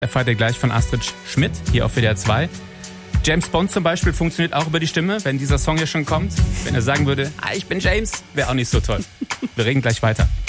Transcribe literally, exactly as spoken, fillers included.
erfahrt ihr gleich von Astrid Schmidt hier auf W D R zwei. James Bond zum Beispiel funktioniert auch über die Stimme, wenn dieser Song hier schon kommt. Wenn er sagen würde, ah, ich bin James, wäre auch nicht so toll. Wir reden gleich weiter.